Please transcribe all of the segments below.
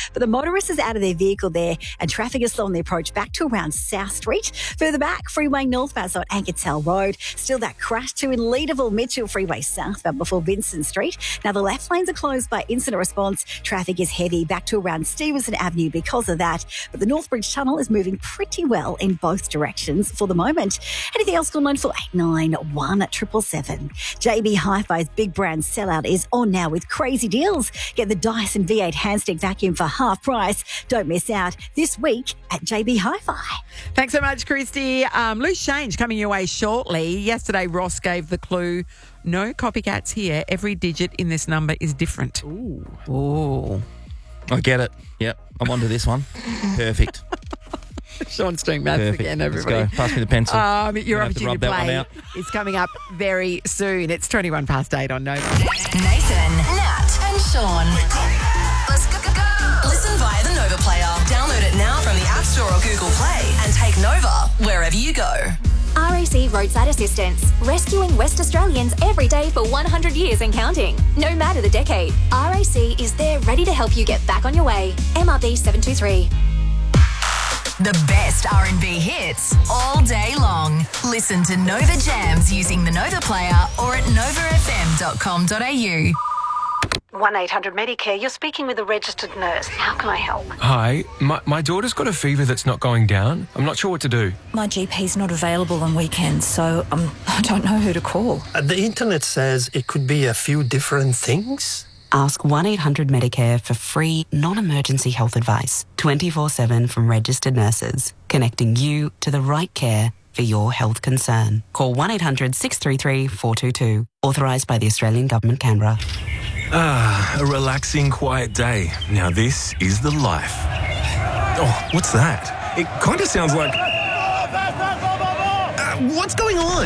But the motorist is out of their vehicle there and traffic is slow on the approach back to around South Street. Further back, freeway northbound on Ankertel Road. Still that crash too in Leederville, Mitchell Freeway southbound before Vincent Street. Now the left lanes are closed by incident response. Traffic is heavy back to around Stevenson Avenue because of that. But the Northbridge Tunnel is moving pretty well in both directions for the moment. Anything else call 9489 777. JB Hi-Fi's big brand sellout is on now with crazy deals. Get the Dyson V8 handstick vacuum for half price. Don't miss out this week at JB Hi-Fi. Thanks so much, Christy. Loose change coming your way shortly. Yesterday, Ross gave the clue, no copycats here. Every digit in this number is different. Ooh. I get it. Yep, I'm onto this one. Perfect. Sean's doing maths Perfect. again, everybody. Let's go. Pass me the pencil. Your Have to opportunity rub to that one play out. is coming up very soon. It's 21 past 8 on Nova. Nathan, Nat, and Sean. Let's go. Listen via the Nova Player. Download it now from the App Store or Google Play and take Nova wherever you go. RAC Roadside Assistance, rescuing West Australians every day for 100 years and counting. No matter the decade, RAC is there ready to help you get back on your way. MRB 723. The best R&B hits all day long. Listen to Nova Jams using the Nova Player or at novafm.com.au. 1-800-Medicare, you're speaking with a registered nurse. How can I help? Hi, my daughter's got a fever that's not going down. I'm not sure what to do. My GP's not available on weekends, so I don't know who to call. The internet says it could be a few different things. Ask 1-800-Medicare for free, non-emergency health advice, 24/7 from registered nurses, connecting you to the right care for your health concern. Call 1-800-633-422, authorised by the Australian Government, Canberra. A relaxing, quiet day. Now this is the life. Oh, what's that? It kind of sounds like... what's going on?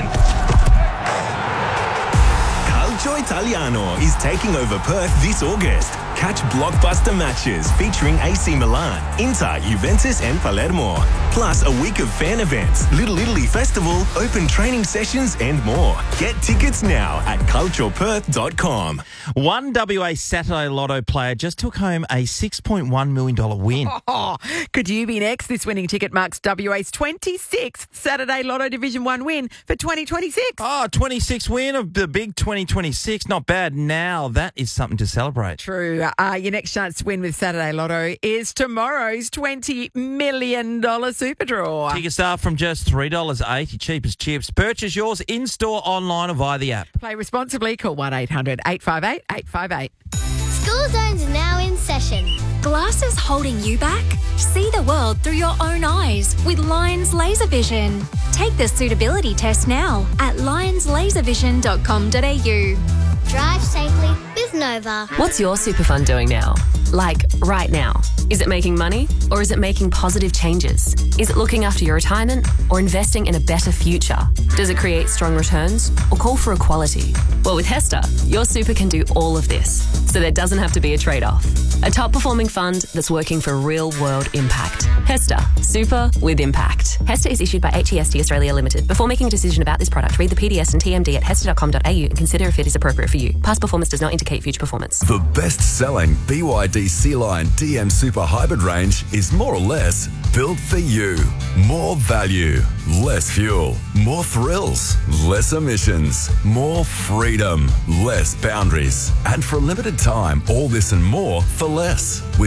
Calcio Italiano is taking over Perth this August. Catch blockbuster matches featuring AC Milan, Inter, Juventus and Palermo. Plus a week of fan events, Little Italy Festival, open training sessions and more. Get tickets now at cultureperth.com. One WA Saturday Lotto player just took home a $6.1 million win. Oh, could you be next? This winning ticket marks WA's 26th Saturday Lotto Division 1 win for 2026. Oh, 26 win of the big 2026. Not bad. Now that is something to celebrate. True. Your next chance to win with Saturday Lotto is tomorrow's $20 million super draw. Tickets start from just $3.80, cheap as chips. Purchase yours in-store, online or via the app. Play responsibly. Call 1-800-858-858. School Zone's now in session. Glasses holding you back? See the world through your own eyes with Lions Laser Vision. Take the suitability test now at lionslaservision.com.au. Drive safely with Nova. What's your super fund doing now? Like, right now? Is it making money or is it making positive changes? Is it looking after your retirement or investing in a better future? Does it create strong returns or call for equality? Well, with Hester, your super can do all of this, so there doesn't have to be a trade-off. A top-performing fund that's working for real-world impact. Hester, super with impact. Hester is issued by HEST Australia Limited. Before making a decision about this product, read the PDS and TMD at hester.com.au and consider if it is appropriate for you. Past performance does not indicate future performance. The best-selling BYD Sea-Line DM Super Hybrid range is more or less built for you. More value, less fuel, more thrills, less emissions, more freedom, less boundaries. And for a limited time, all this and more for less. With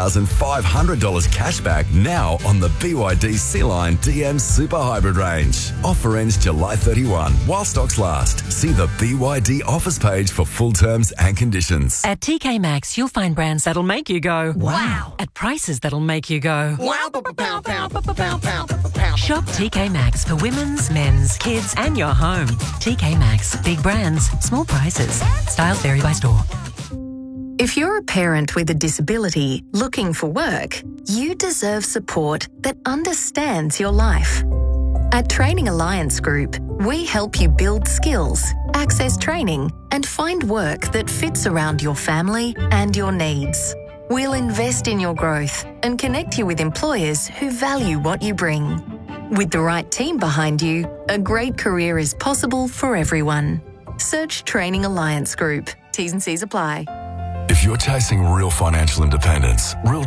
$2,500 cash back now on the BYD Sea-Line DM Super Hybrid range. Offer ends July 31 while stocks last. See the BYD offers page for full terms and conditions. At TK Maxx, you'll find brands that'll make you go, wow, at prices that'll make you go, wow, pow, pow, pow, pow, pow, pow. Shop TK Maxx for women's, men's, kids, and your home. TK Maxx, big brands, small prices. Styles vary by store. If you're a parent with a disability looking for work, you deserve support that understands your life. At Training Alliance Group, we help you build skills, access training, and find work that fits around your family and your needs. We'll invest in your growth and connect you with employers who value what you bring. With the right team behind you, a great career is possible for everyone. Search Training Alliance Group. T's and C's apply. If you're chasing real financial independence, real